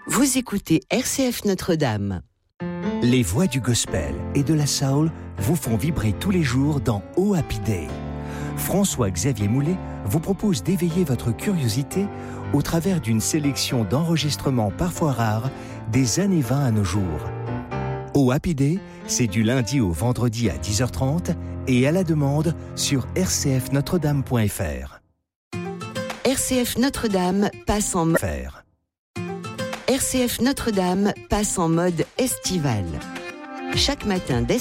Vous écoutez RCF Notre-Dame. Les voix du gospel et de la soul vous font vibrer tous les jours dans Oh Happy Day. François-Xavier Moulet vous propose d'éveiller votre curiosité au travers d'une sélection d'enregistrements parfois rares des années 20 à nos jours. Oh Happy Day, c'est du lundi au vendredi à 10h30 et à la demande sur rcfnotredame.fr. RCF Notre-Dame passe en RCF Notre-Dame passe en mode estival. Chaque matin dès